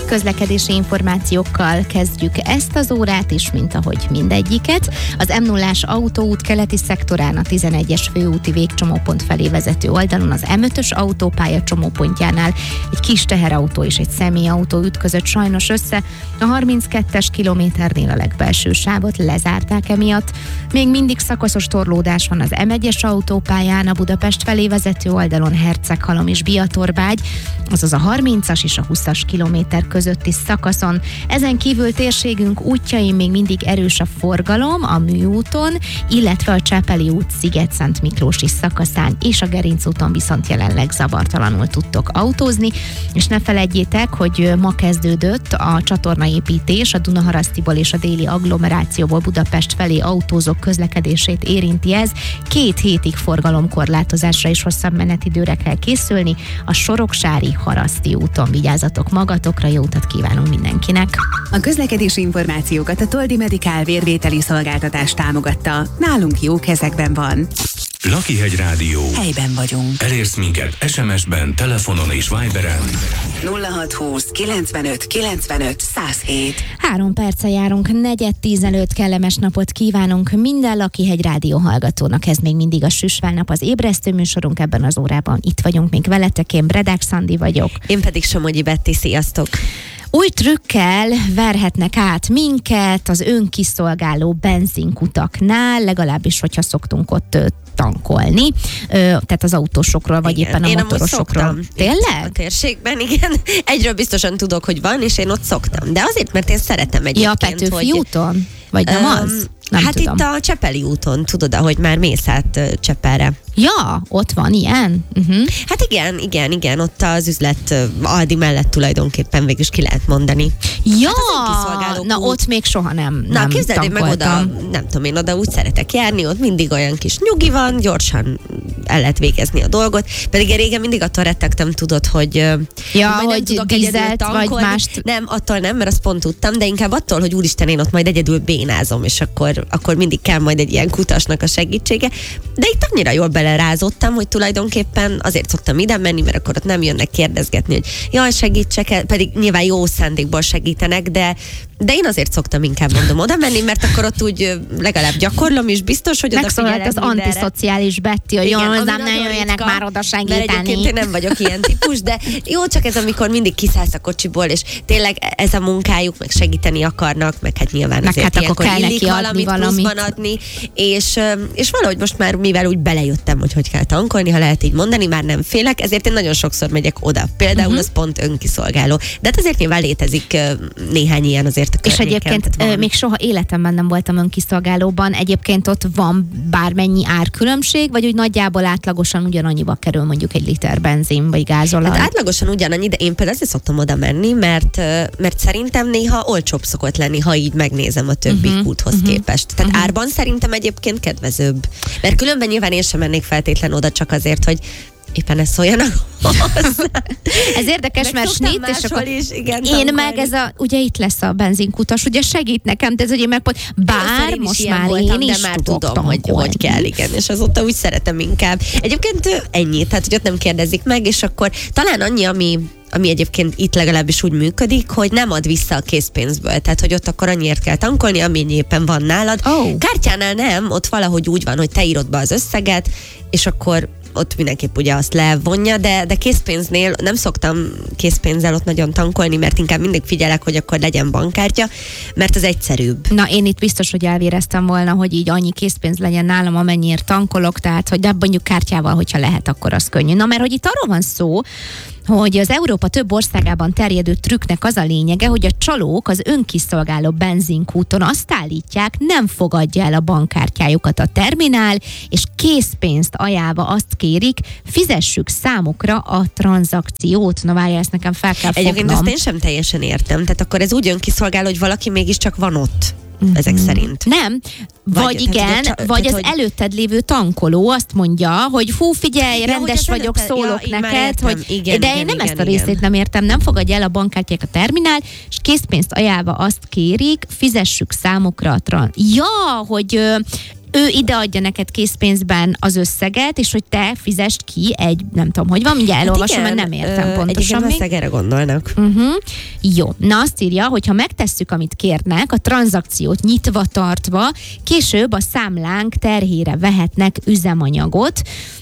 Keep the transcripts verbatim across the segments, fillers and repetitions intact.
közlekedési információkkal kezdjük ezt az órát is, mint ahogy mindegyiket. Az em nullás autóút keleti szektorán a tizenegyes főúti végcsomópont felé vezető oldalon az em ötös autópálya csomópontjánál egy kis teherautó és egy személyautó ütközött sajnos össze. A harminckettes kilométernél a legbelső sávot lezárták emiatt. Még mindig szakaszos torlódás van az em egyes autópályán, a Budapest felé vezető oldalon Herceghalom és Biatorbágy, azaz a harmincas és a húszas kilométer közötti szakaszon. Ezen kívül térségünk útjain még mindig erős a forgalom a Műúton, illetve a Csepeli út Sziget-Szent Miklósi szakaszán és a Gerinc úton viszont jelenleg zavartalanul tudtok autózni, és ne feledjétek, hogy ma kezdődött a csatornaépítés, a Dunaharasztiból és a déli agglomerációból Budapest felé autózók közlekedését érinti ez. Két hétig forgalomkorlátozásra és hosszabb menetidőre kell készülni. A Soroksári Haraszti úton vigyázzatok magatokra, jó utat kívánunk mindenkinek! A közlekedési információkat a Toldi Medical vérvételi szolgáltatás támogatta. Nálunk jó kezekben van. Lakihegy Rádió. Helyben vagyunk. Elérsz minket es em es-ben, telefonon és Viberen. nulla hat húsz kilencvenöt kilencvenöt száz hét. Három perce járunk, negyed tíz előtt kellemes napot kívánunk minden Lakihegy Rádió hallgatónak. Ez még mindig a Süsválnap, az ébresztő műsorunk ebben az órában. Itt vagyunk még veletek, én Bredák Szandi vagyok. Én pedig Somogyi Betti, sziasztok! Új trükkel verhetnek át minket az önkiszolgáló benzinkutaknál, legalábbis, hogyha szoktunk ott tankolni, Ö, tehát az autósokról, vagy igen, éppen a én motorosokról. Tényleg? A térségben, igen. Egyről biztosan tudok, hogy van, és én ott szoktam. De azért, mert én szeretem egyébként, ja, Petőfi hogy... úton? Vagy nem um, az? Nem hát tudom. Itt a Csepeli úton, tudod, ahogy már mész át Csepelre. Ja, ott van ilyen? Uh-huh. Hát igen, igen, igen, ott az üzlet Aldi mellett tulajdonképpen végül is ki lehet mondani. Ja, hát na út. Ott még soha nem Na nem képzeld, meg oda, nem tudom, én oda úgy szeretek járni, ott mindig olyan kis nyugi van, gyorsan el lehet végezni a dolgot, pedig én régen mindig attól rettegtem, tudod, hogy ja, hogy hogy dízelt vagy mást. Nem, attól nem, mert azt pont tudtam, de inkább attól, hogy úristen, én ott majd egyedül bénázom, és akkor, akkor mindig kell majd egy ilyen kutasnak a segítsége. De itt annyira jól belerázottam, hogy tulajdonképpen azért szoktam ide menni, mert akkor ott nem jönnek kérdezgetni, hogy jaj, segítsek el, pedig nyilván jó szándékból segítenek, de De én azért szoktam inkább mondom oda menni, mert akkor ott úgy legalább gyakorlom, és biztos, hogy oda figyelek az mindenre. Antiszociális Betty, hogy jól hozzám ne jöjjenek már oda segíteni. Mert egyébként én nem vagyok ilyen típus, de jó, csak ez amikor mindig kiszállsz a kocsiból, és tényleg ez a munkájuk, meg segíteni akarnak, meg hát nyilván meg azért hát ilyenkor kell illik neki valamit, valamit pluszban adni, és, és valahogy most már, mivel úgy belejöttem, hogy hogy kell tankolni, ha lehet így mondani, már nem félek, ezért én nagyon sokszor megyek oda. Például uh-huh. az pont önkiszolgáló. De hát azért nyilván létezik néhány ilyen azért a és egyébként van. Még soha életemben nem voltam önkiszolgálóban. Egyébként ott van bármennyi árkülönbség, vagy úgy nagyjából átlagosan ugyanannyiba kerül mondjuk egy liter benzin vagy gázolaj? Hát átlagosan ugyanannyi, de én például azért szoktam oda menni, mert, mert szerintem néha olcsóbb szokott lenni, ha így megnézem a többi uh-huh. kúthoz uh-huh. képest. Tehát uh-huh. árban szerintem egyébként kedvezőbb. Mert különben nyilván én sem mennék feltétlen oda csak azért, hogy éppen ezt szóljanak hozzá. Ez érdekes, mert snit, és akkor is, igen, én tankolni. Meg ez a, ugye itt lesz a benzinkutas, ugye segít nekem, de ez ugye meg bár én most már voltam, én is már tudok tudom, hogy, hogy kell, igen, és azóta úgy szeretem inkább. Egyébként ennyi, tehát hogy ott nem kérdezik meg, és akkor talán annyi, ami ami egyébként itt legalábbis úgy működik, hogy nem ad vissza a készpénzből. Tehát, hogy ott akkor annyiért kell tankolni, amennyi éppen van nálad. Oh. Kártyánál nem, ott valahogy úgy van, hogy te írod be az összeget, és akkor ott mindenképp ugye azt levonja, de, de készpénznél nem szoktam készpénzzel ott nagyon tankolni, mert inkább mindig figyelek, hogy akkor legyen bankkártya, mert az egyszerűbb. Na, én itt biztos, hogy elvéreztem volna, hogy így annyi készpénz legyen nálam, amennyiért tankolok, tehát, hogy de mondjuk kártyával, hogyha lehet, akkor az könnyű. Na, mert hogy itt arról van szó, hogy az Európa több országában terjedő trükknek az a lényege, hogy a csalók az önkiszolgáló benzinkúton azt állítják, nem fogadja el a bankkártyájukat a terminál, és készpénzt ajánlva azt kérik, fizessük számukra a tranzakciót. Na várjál, ezt nekem fel kell fognom. Egyébként ezt én sem teljesen értem. Tehát akkor ez úgy önkiszolgáló, hogy valaki mégiscsak van ott. Mm-hmm. Ezek szerint. Nem, vagy, vagy igen, tehát, vagy az hogy... előtted lévő tankoló azt mondja, hogy hú, figyelj, ja, rendes vagyok, előtte... szólok ja, neked, hogy igen, de igen, én nem igen, ezt a igen. részét nem értem, nem fogadja el a bankkártyák a terminál, és készpénzt ajánlva azt kérik, fizessük számukra a tran... Ja, hogy ö, ő ideadja neked készpénzben az összeget, és hogy te fizest ki egy, nem tudom, hogy van, mindjárt elolvasom, hát mert nem értem ö, pontosan még. Egyébként erre gondolnak. Uh-huh. Jó, na azt írja, hogy ha megtesszük, amit kérnek, a tranzakciót nyitva tartva, később a számlánk terhére vehetnek üzemanyagot,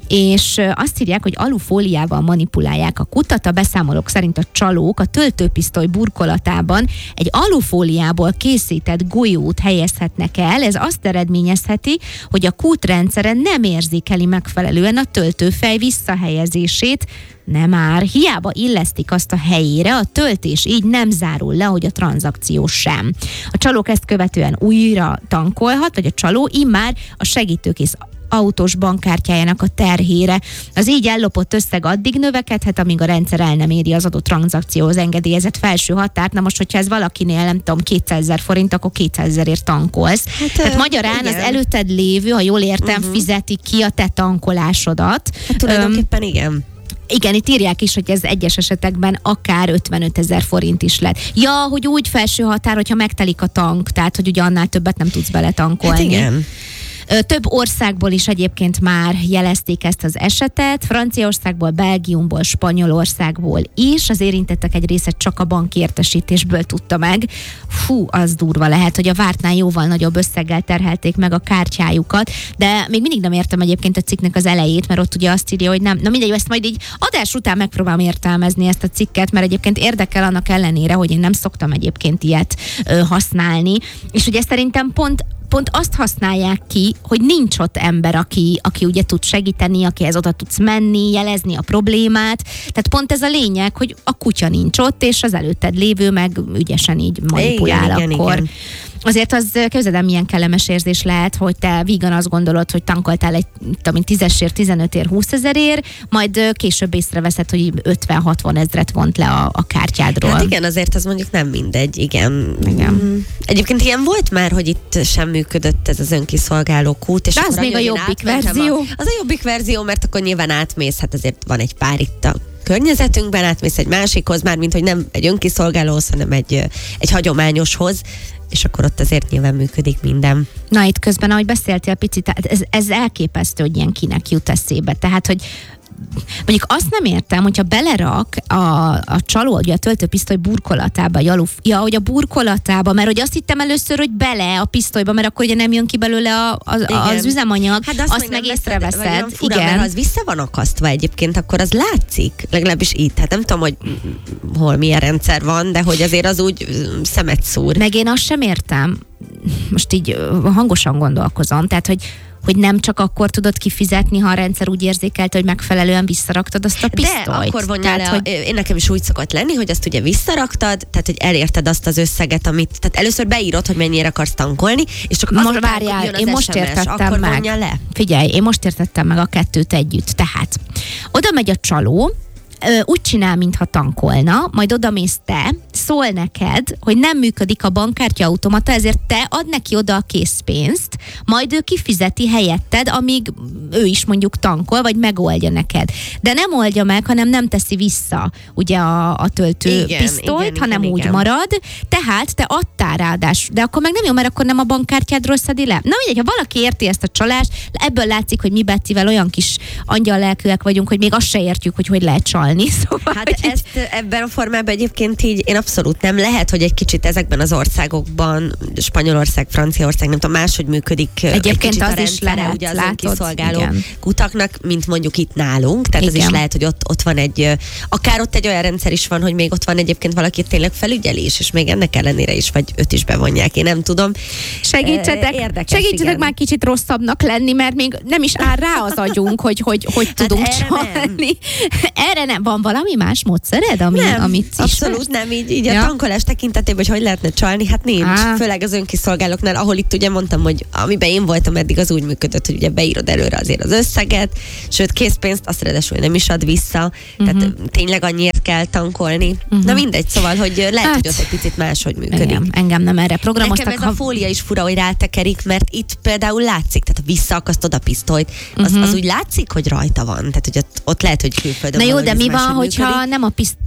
és azt írják, hogy alufóliával manipulálják a kutat. A beszámolók szerint a csalók a töltőpisztoly burkolatában egy alufóliából készített golyót helyezhetnek el. Ez azt eredményezheti, hogy a kútrendszere nem érzékeli megfelelően a töltőfej visszahelyezését. Nem már, hiába illesztik azt a helyére, a töltés így nem zárul le, hogy a tranzakció sem. A csalók ezt követően újra tankolhat, vagy a csaló immár a segítőkész autós bankkártyájának a terhére. Az így ellopott összeg addig növekedhet, amíg a rendszer el nem éri az adott tranzakcióhoz engedélyezett felső határt. Na most, hogyha ez valakinél, nem tudom, kétszázezer forint, akkor kétszázezerért tankolsz. Hát, Tehát magyarán igen. Az előtted lévő, ha jól értem, uh-huh. fizeti ki a te tankolásodat. Hát tulajdonképpen igen. Igen, itt írják is, hogy ez egyes esetekben akár ötvenöt ezer forint is lett. Ja, hogy úgy felső határ, hogyha megtelik a tank, tehát hogy ugye annál többet nem tudsz beletankolni. Hát igen. Több országból is egyébként már jelezték ezt az esetet, Franciaországból, Belgiumból, Spanyolországból is. Az érintettek egy része csak a banki értesítésből tudta meg. Fú, az durva lehet, hogy a vártnál jóval nagyobb összeggel terhelték meg a kártyájukat, de még mindig nem értem egyébként a cikknek az elejét, mert ott ugye azt írja, hogy nem. Na mindegy, ezt majd így adás után megpróbálom értelmezni ezt a cikket, mert egyébként érdekel annak ellenére, hogy én nem szoktam egyébként ilyet ö, használni, és ugye szerintem pont pont azt használják ki, hogy nincs ott ember, aki, aki ugye tud segíteni, akihez oda tudsz menni, jelezni a problémát. Tehát pont ez a lényeg, hogy a kutya nincs ott, és az előtted lévő meg ügyesen így manipulál igen, akkor. Igen, igen. Azért az, képzeld el, milyen kellemes érzés lehet, hogy te vígan azt gondolod, hogy tankoltál egy tudom, tízesért, tizenötért, húszezerért, majd később észreveszed, hogy ötven-hatvan ezret vont le a, a kártyádról. Hát igen, azért az mondjuk nem mindegy, igen. igen. Mm. Egyébként ilyen volt már, hogy itt sem működött ez az önkiszolgáló kút. És de az még a jobbik verzió. A, az a jobbik verzió, mert akkor nyilván átmész, hát azért van egy pár itt a környezetünkben, átmész egy másikhoz, már mint hogy nem egy önkiszolgálóhoz, hanem egy, egy hagyományoshoz, és akkor ott azért nyilván működik minden. Na itt közben, ahogy beszéltél picit, ez, ez elképesztő, hogy ilyen kinek jut eszébe. Tehát, hogy mondjuk azt nem értem, hogyha belerak a, a csaló, ugye a töltőpisztoly burkolatába, jaluf, ja, hogy a burkolatába, mert hogy azt hittem először, hogy bele a pisztolyba, mert akkor ugye nem jön ki belőle a, a, az üzemanyag, hát azt, azt meg észreveszed. Fura, igen. Mert ha az vissza van akasztva egyébként, akkor az látszik, legalábbis itt. Hát nem tudom, hogy hol milyen rendszer van, de hogy azért az úgy szemet szúr. Meg én azt sem értem, most így hangosan gondolkozom, tehát, hogy hogy nem csak akkor tudod kifizetni, ha a rendszer úgy érzékelte, hogy megfelelően visszaraktad azt a pisztolyt. De akkor vonja tehát, le, hogy... én nekem is úgy szokott lenni, hogy azt ugye visszaraktad, tehát hogy elérted azt az összeget, amit, tehát először beírod, hogy mennyire akarsz tankolni, és csak most várjál, én most es em es, értettem akkor meg. vonja le. Figyelj, én most értettem meg a kettőt együtt. Tehát oda megy a csaló, úgy csinál, mintha tankolna, majd odamész te, szól neked, hogy nem működik a bankkártya automata, ezért te ad neki oda a készpénzt, majd ő kifizeti helyetted, amíg ő is mondjuk tankol, vagy megoldja neked. De nem oldja meg, hanem nem teszi vissza ugye a, a töltő igen, pisztolyt, igen, hanem igen, úgy igen. marad, tehát te adtál ráadás, de akkor meg nem jó, mert akkor nem a bankkártyádról szedi le. Na mindegy, ha valaki érti ezt a csalást, ebből látszik, hogy mi Bettivel olyan kis angyallelkűek vagyunk, hogy még azt se értjük, hogy hogy lehet csalni. Szóval, Hát ezt így... ebben a formában egyébként így én abszolút nem. Lehet, hogy egy kicsit ezekben az országokban, Spanyolország, Franciaország, nem tudom, máshogy működik egyébként egy az a rendszere, is lehet, ugye az látod, önkiszolgáló igen. kutaknak, mint mondjuk itt nálunk. Tehát igen. Az is lehet, hogy ott, ott van egy, akár ott egy olyan rendszer is van, hogy még ott van egyébként valaki tényleg felügyelés, és még ennek ellenére is, vagy őt is bevonják, én nem tudom. Segítsetek, Érdekes, segítsetek igen. már kicsit rosszabbnak lenni, mert még nem is áll rá az agyunk, hogy hogy, hogy hát tudunk erre csalni. Nem. Erre nem. Van valami más módszered, ami, nem, amit abszolút ismersz? nem. Így, így ja. a tankolás tekintetében, hogy hogy lehetne csalni, hát nincs. Á. Főleg az önkiszolgálóknál, ahol itt ugye mondtam, hogy amiben én voltam eddig, az úgy működött, hogy ugye beírod előre azért az összeget, sőt készpénzt, azt ráadásul nem is ad vissza, uh-huh. tehát tényleg annyiért kell tankolni. Uh-huh. Na mindegy, szóval, hogy lehet, hát, hogy ott egy picit máshogy működik. Igen, engem nem erre programoztak. Nekem ez ha... a fólia is fura, hogy rátekerik, mert itt például látszik, tehát ha visszaakasztod a pisztolyt, az, uh-huh. az úgy látszik, hogy rajta van. Tehát, hogy ott, ott lehet, hogy külföldön. Na jó, de mi van, hogyha nem a piszt,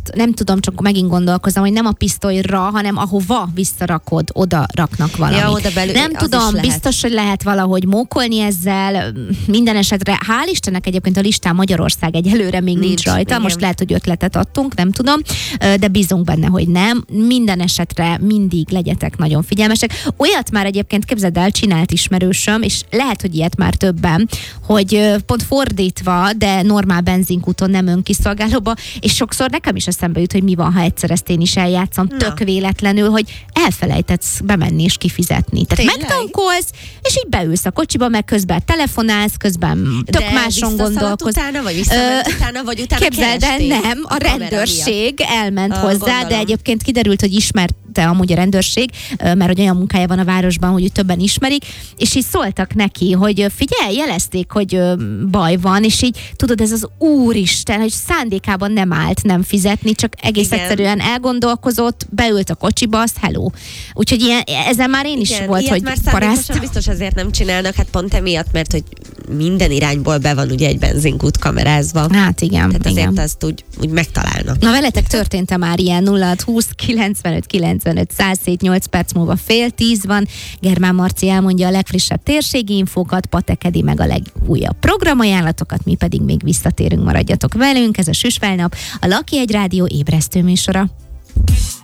nem tudom, csak megint gondolkozom, hogy nem a pisztolyra, hanem ahova visszarakod, oda raknak valamit. Ja, oda belül, nem tudom, biztos, hogy lehet valahogy mókolni ezzel. Minden esetre, hál' Istennek egyébként a listán Magyarország egyelőre még nincs, nincs rajta. Igen. Most lehet, hogy ötletet adtunk, nem tudom, de bízunk benne, hogy nem. Minden esetre mindig legyetek nagyon figyelmesek. Olyat már egyébként, képzeld el, csinált ismerősöm, és lehet, hogy ilyet már többen, hogy pont fordítva, de normál benzinkúton, nem önkiszolgálóba, és sokszor nekem is eszembe jut, hogy mi van, ha egyszer ezt én is eljátszom, Na. tök véletlenül, hogy elfelejtetsz bemenni és kifizetni. Tehát Tényleg? megtankolsz, és így beülsz a kocsiba, meg közben telefonálsz, közben tök de máson gondolkozz. utána, vagy visszament uh, utána, vagy utána Képzeld el, nem, a, a rendőrség elment uh, hozzá, gondolom. de egyébként kiderült, hogy ismert de amúgy a rendőrség, mert hogy olyan munkája van a városban, hogy többen ismerik, és így szóltak neki, hogy figyelj, jelezték, hogy baj van, és így tudod, ez az úristen, hogy szándékában nem állt nem fizetni, csak egész Igen. egyszerűen elgondolkozott, beült a kocsiba, azt hello. Úgyhogy ilyen, ezen már én Igen, is volt, hogy paráztam. Biztos azért nem csinálnak, hát pont emiatt, mert hogy minden irányból be van ugye egy benzinkút kamerázva. Hát igen. Tehát igen. azért azt úgy, úgy megtalálnak. Na veletek történt már ilyen nulla hat húsz kilencvenöt kilencvenöt száz hét nyolc perc múlva fél tíz van. Germán Marci elmondja a legfrissebb térségi infókat, Patekedi meg a legújabb programajánlatokat, mi pedig még visszatérünk, maradjatok velünk. Ez a Süsfelnap, a Lucky egy Rádió ébresztő műsora.